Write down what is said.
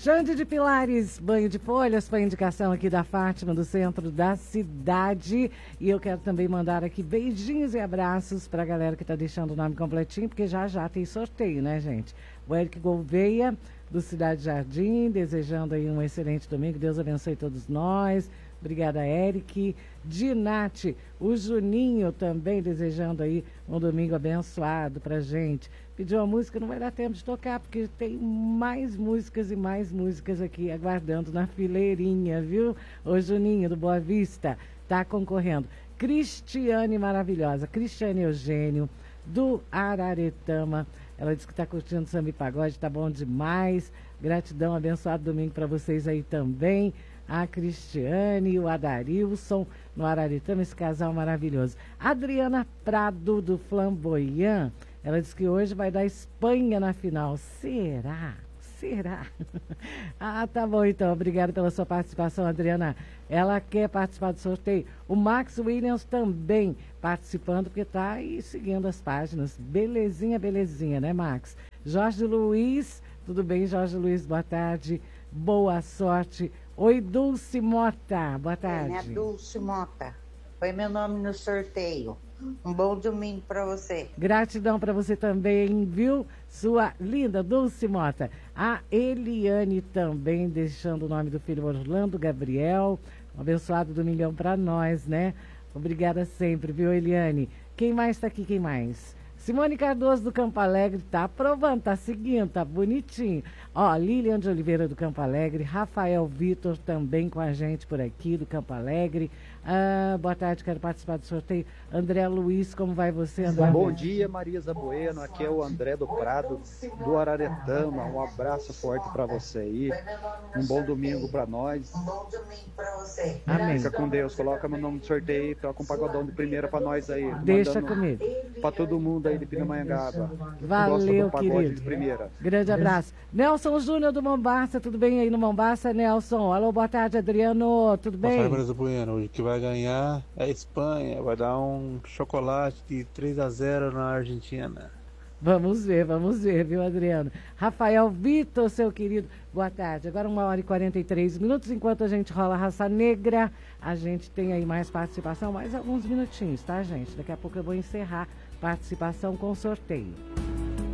Xande de Pilares, banho de folhas, foi indicação aqui da Fátima, do centro da cidade. E eu quero também mandar aqui beijinhos e abraços para a galera que está deixando o nome completinho, porque já tem sorteio, né, gente? O Eric Gouveia, do Cidade Jardim, desejando aí um excelente domingo. Deus abençoe todos nós. Obrigada, Eric. Dinati, o Juninho também desejando aí um domingo abençoado pra gente. Pediu uma música, não vai dar tempo de tocar, porque tem mais músicas e mais músicas aqui aguardando na fileirinha, viu? O Juninho, do Boa Vista, tá concorrendo. Cristiane maravilhosa, Cristiane Eugênio, do Araretama. Ela disse que está curtindo samba e pagode, tá bom demais. Gratidão, abençoado domingo para vocês aí também. A Cristiane e o Adarilson no Araretama, esse casal maravilhoso. Adriana Prado, do Flamboyant, ela disse que hoje vai dar Espanha na final. Será? Será? Ah, tá bom então. Obrigada pela sua participação, Adriana. Ela quer participar do sorteio. O Max Williams também participando, porque tá aí seguindo as páginas. Belezinha, belezinha, né, Max? Jorge Luiz, tudo bem, Jorge Luiz? Boa tarde. Boa sorte. Oi, Dulce Mota. Boa tarde. É Dulce Mota. Foi meu nome no sorteio. Um bom domingo para você. Gratidão para você também, viu? Sua linda Dulce Mota. A Eliane também, deixando o nome do filho Orlando Gabriel. Um abençoado domingão para nós, né? Obrigada sempre, viu, Eliane? Quem mais está aqui? Quem mais? Simone Cardoso, do Campo Alegre, tá aprovando, tá seguindo, tá bonitinho. Ó, Lilian de Oliveira, do Campo Alegre, Rafael Vitor também com a gente por aqui, do Campo Alegre. Boa tarde, quero participar do sorteio. André Luiz, como vai você, André? Bom dia, Marisa Bueno, aqui é o André do Prado, do Araretama. Um abraço forte para você aí. Um bom domingo para nós. Um bom domingo para você. Amém. Fica com Deus, coloca meu nome no sorteio e toca um pagodão de primeira para nós aí. Deixa comigo. Para todo mundo aí de Pindamonhangaba. Valeu, querido. De primeira. Grande abraço. Nelson Júnior, do Mombaça, tudo bem aí no Mombaça, Nelson? Alô, boa tarde, Adriano, tudo bem? Boa tarde, Marisa Bueno. Hoje que vai ganhar é a Espanha, vai dar um chocolate de 3-0 na Argentina. Vamos ver, viu, Adriano? Rafael Vitor, seu querido, boa tarde. Agora 1h43, enquanto a gente rola a Raça Negra, a gente tem aí mais participação, mais alguns minutinhos, tá, gente? Daqui a pouco eu vou encerrar participação com sorteio.